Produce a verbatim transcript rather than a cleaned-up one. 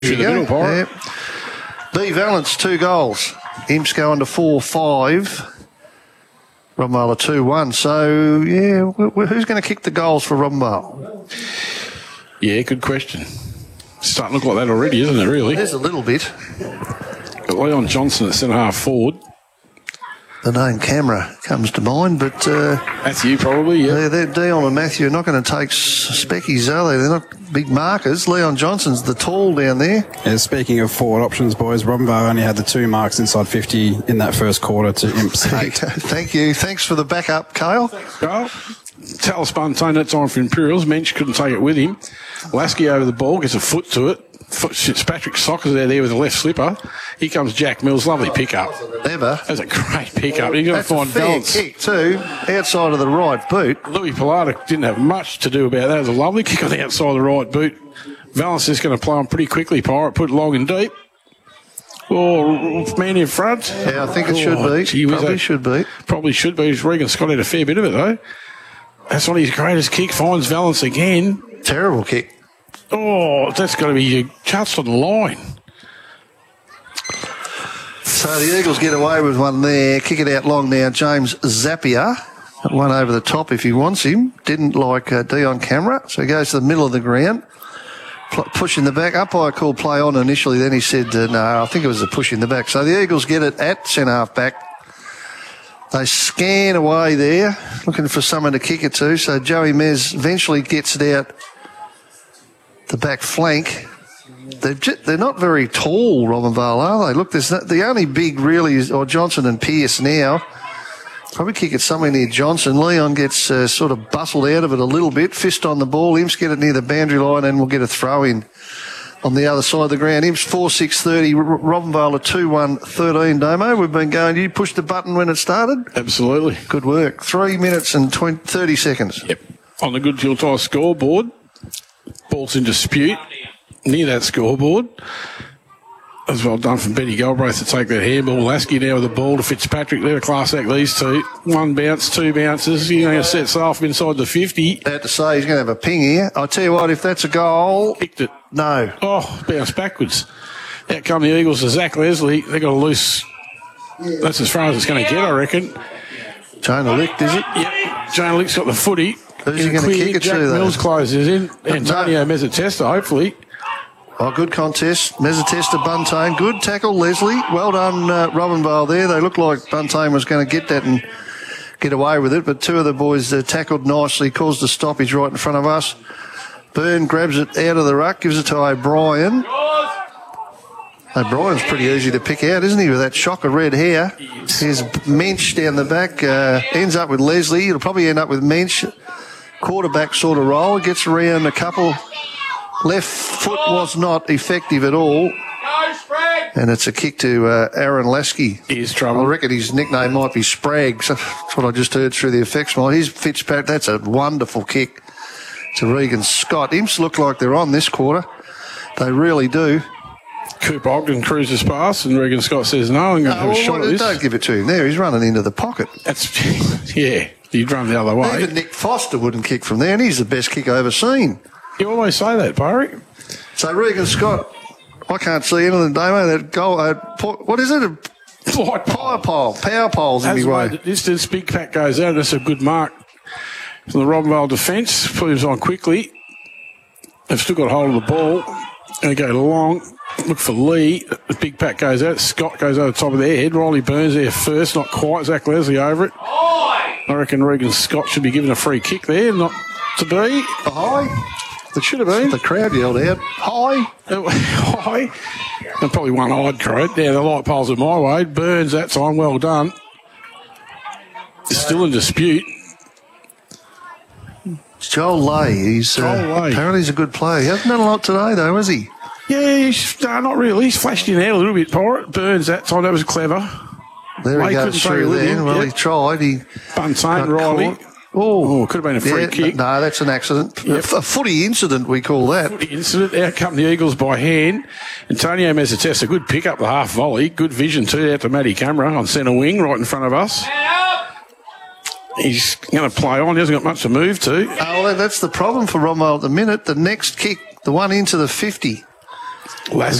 Through the middle, Pirate. Yeah. B. Valence, two goals. Imps going to four five. Robbenvale two one. So, yeah, who's going to kick the goals for Robbenvale? Yeah, good question. Starting to look like that already, isn't it, really? There's a little bit. Got Leon Johnson at centre half forward. The name Camera comes to mind, but... Uh, Matthew, probably, yeah. They're, they're, Dion and Matthew are not going to take speckies, are they? They're not big markers. Leon Johnson's the tall down there. Yeah, speaking of forward options, boys, Robbenvale only had the two marks inside fifty in that first quarter to Imps eight. Thank you. Thanks for the backup, Kale. Carl. Talis Buntain, that's on for Imperials. Mensch couldn't take it with him. Lasky over the ball, gets a foot to it. Patrick Sockers there, there with a left slipper. Here comes Jack Mills. Lovely pickup. Ever. That's a great pickup. You've got That's to find a fair balance. Kick too, outside of the right boot. Louis Pilata didn't have much to do about that. It was a lovely kick on the outside of the right boot. Valence is going to play on pretty quickly, Pirate. Put it long and deep. Oh, man in front. Yeah, I think it should oh, be. Gee, Probably should be. Probably should be. Regan Scott had a fair bit of it, though. That's not his greatest kick. Finds Valence again. Terrible kick. Oh, that's got to be just on the line. So the Eagles get away with one there. Kick it out long now. James Zapier. One over the top if he wants him. Didn't like uh, Dion Camera, so he goes to the middle of the ground. P- push in the back. Umpire called play on initially, then he said, uh, no, I think it was a push in the back. So the Eagles get it at centre half back. They scan away there, looking for someone to kick it to. So Joey Mez eventually gets it out the back flank. They're, just, they're not very tall, Robbenvale, are they? Look, there's no, the only big really is or Johnson and Pearce now. Probably kick it somewhere near Johnson. Leon gets uh, sort of bustled out of it a little bit. Fist on the ball. Imps get it near the boundary line and we'll get a throw in on the other side of the ground. Imps four six thirty. Robbenvale a two one thirteen. Domo, we've been going. You pushed the button when it started? Absolutely. Good work. Three minutes and twenty, thirty seconds. Yep. On the Good Fuel Tyre scoreboard. Ball's in dispute near that scoreboard. As well done from Benny Galbraith to take that handball. Lasky now with the ball to Fitzpatrick. They're a class act, these two. One bounce, two bounces. He's going to set off inside the fifty. I had to say he's going to have a ping here. I'll tell you what, if that's a goal... Kicked it. No. Oh, bounced backwards. Out come the Eagles to Zach Leslie. They got a loose... That's as far as it's going to get, I reckon. Jonah Licht, is it? Yep. Jonah Licht's got the footy. Who's he going to kick it Jack to, though? Mills closes in. Antonio Mezzatesta, hopefully. Oh, good contest. Mezzatesta, Buntain. Good tackle, Leslie. Well done, uh, Robbenvale there. They looked like Buntain was going to get that and get away with it, but two of the boys uh, tackled nicely, caused a stoppage right in front of us. Byrne grabs it out of the ruck, gives it to O'Brien. O'Brien's pretty easy to pick out, isn't he, with that shock of red hair. Here's Mensch down the back. Uh, ends up with Leslie. It'll probably end up with Mensch. Quarterback sort of role. Gets around a couple... Left foot was not effective at all. And it's a kick to uh, Aaron Lasky. He's trouble. I reckon his nickname might be Sprague. So that's what I just heard through the effects line. He's Fitzpatrick. That's a wonderful kick to Regan Scott. Imps look like they're on this quarter. They really do. Cooper Ogden cruises past and Regan Scott says, no, I'm going to have Oh, a shot well, at this. don't give it to him there. He's running into the pocket. That's, yeah, he'd run the other way. Even Nick Foster wouldn't kick from there, and he's the best kick I've ever seen. You always say that, Pirate. So Regan Scott, I can't see anything, Damo. That goal, uh, what is it? A Light power pole, power poles As anyway. the distance, Big Pat goes out. That's a good mark from the Robbenvale defence. Moves on quickly. They've still got hold of the ball. Going to go long. Look for Lee. The Big Pat goes out. Scott goes over the top of their head. Riley Burns there first. Not quite. Zach Leslie over it. I reckon Regan Scott should be given a free kick there. Not to be. High. It should have been. The crowd yelled out, high. High. And probably one-eyed crowd. Yeah, the light poles are my way. Burns that time. Well done. It's still in dispute. It's Joel Lay. He's, Joel uh, Lay. Apparently he's a good player. He hasn't done a lot today, though, has he? Yeah, he's, no, not really. He's flashed in there a little bit, Pirate. Burns that time. That was clever. There Lay he couldn't goes take it through with there. him. Well, Yep. he tried. He Buntain, got Riley. caught. Oh, Oh, could have been a free yeah, kick. No, that's an accident. Yep. A, a footy incident, we call that. Footy incident. Out come the Eagles by hand. Antonio Mezzatesta, good pick up the half volley. Good vision too out to Matty Camera on centre wing right in front of us. He's going to play on. He hasn't got much to move to. Oh, well, that's the problem for Rommel at the minute. The next kick, the one into the fifty. Las